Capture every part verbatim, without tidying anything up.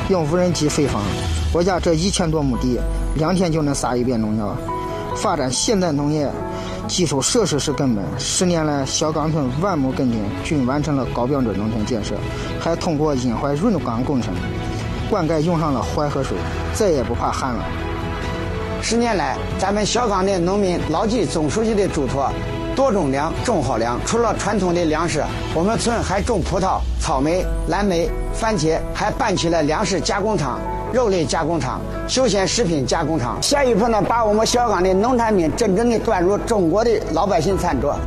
用无人机飞访，我家这一千多亩地，两天就能撒一遍农药。发展现代农业，基础设施是根本。十年来，小岗村万亩耕地均完成了高标准农田建设，还通过引怀润岗工程，灌溉用上了淮河水，再也不怕旱了。 十年来，咱们小岗的农民牢记总书记的嘱托，多种粮，种好粮。除了传统的粮食，我们村还种葡萄、草莓、蓝莓、番茄，还办起了粮食加工厂、肉类加工厂、休闲食品加工厂。下一步呢，把我们小岗的农产品真正的端入中国的老百姓餐桌。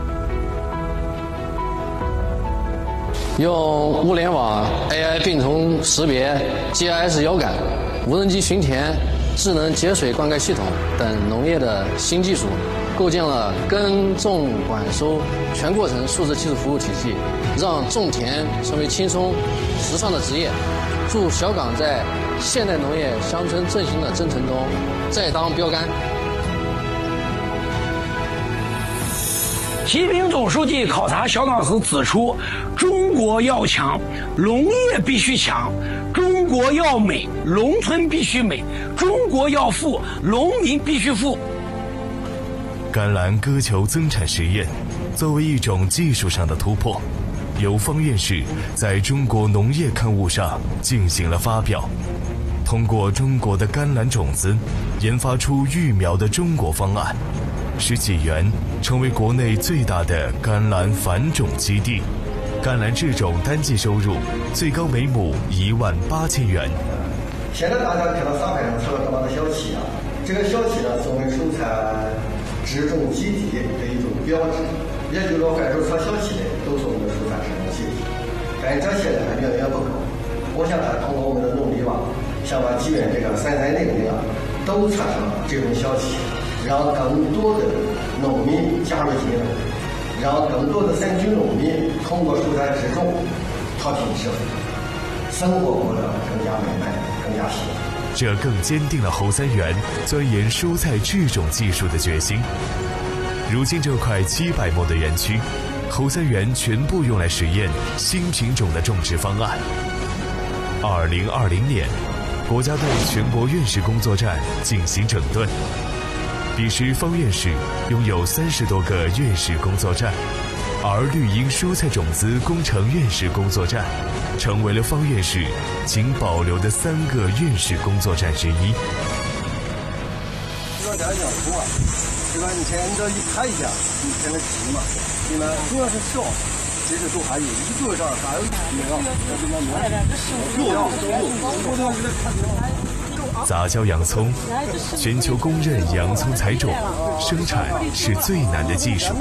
用物联网、A I 病虫识别、G I S 遥感、无人机巡田、智能节水灌溉系统等农业的新技术，构建了耕种管收全过程数字技术服务体系，让种田成为轻松时尚的职业。祝小岗在现代农业乡村振兴的征程中再当标杆。 习近平总书记考察小岗时指出，中国要强，农业必须强；中国要美，农村必须美；中国要富，农民必须富。 甘蓝割球增产实验作为一种技术上的突破，由方院士在中国农业刊物上进行了发表。通过中国的甘蓝种子研发出育苗的中国方案，使济源成为国内最大的甘蓝繁种基地。甘蓝制种单季收入最高每亩一万八千元。 现在大家看到上海上出了这么多小企啊，这个小企呢作为蔬菜制种基地的一种标志，也就是说怀柔草小企呢都是我们的蔬菜制种基地。但是这些呢还远远不够，我想呢通过我们的努力吧，想把济源这个三灾内容啊都产生这种小企，让更多的农民加入进来，让更多的山区农民通过蔬菜植种脱贫致富，生活过得更加美满，更加幸福。 这更坚定了侯三元钻研蔬菜制种技术的决心。如今这块七百亩的园区，侯三元全部用来实验新品种的种植方案。二零二零年，国家对全国院士工作站进行整顿。彼时方院士拥有三十多个院士工作站，而绿荫蔬菜种子工程院士工作站成为了方院士仅保留的三个院士工作站之一。 这个两小图啊，这个你看你这一看一下，你看那皮嘛，你们主要是小，其实都还有一个上还有没有？有有有有。 杂交洋葱，全球公认洋葱采种生产是最难的技术。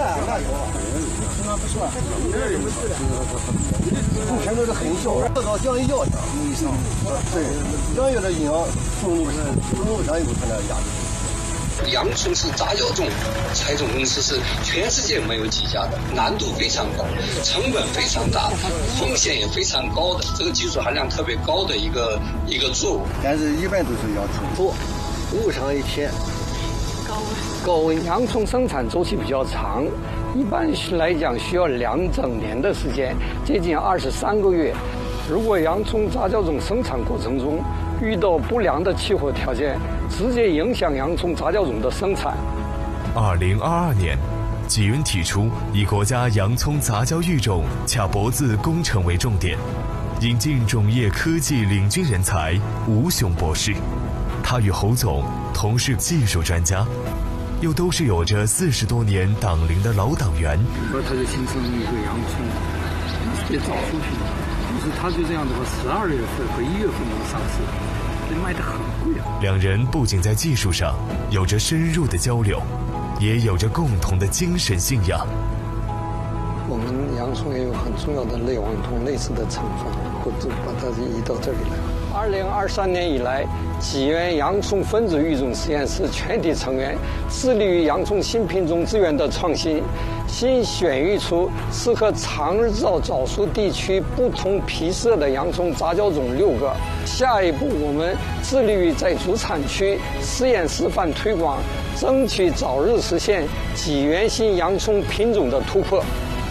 现在是很小，这到降一药对，降一的营养重力是重力上有它的压力。 洋葱是杂交种，采种公司是全世界没有几家的，难度非常高，成本非常大，风险也非常高的，这个技术含量特别高的一个一个作物。 但是一般都是洋葱，不，误上一天， 高温。高温，洋葱生产周期比较长，一般来讲需要两整年的时间，接近二十三个月。如果洋葱杂交种生产过程中遇到不良的气候条件，直接影响洋葱杂交种的生产。 二零二二年，济源提出以国家洋葱杂交育种卡脖子工程为重点，引进种业科技领军人才吴雄博士。他与侯总同是技术专家，又都是有着四十多年党龄的老党员。 说他就形成一个洋葱也早出品，就是他就这样的话，十二月份和一月份能上市，这卖得很贵啊。 两人不仅在技术上有着深入的交流，也有着共同的精神信仰。 我们洋葱也有很重要的类黄酮类似的成分，或者把它移到这里来。二零二三年以来，济源洋葱分子育种实验室全体成员致力于洋葱新品种资源的创新，新选育出适合长日照早熟地区不同皮色的洋葱杂交种六个。下一步，我们致力于在主产区试验示范推广，争取早日实现济源新洋葱品种的突破。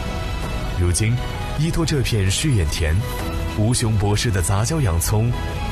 如今，依托这片试验田，吴雄博士的杂交洋葱